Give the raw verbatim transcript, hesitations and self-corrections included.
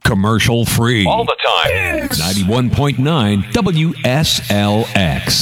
commercial free. All the time. ninety-one point nine W S L X.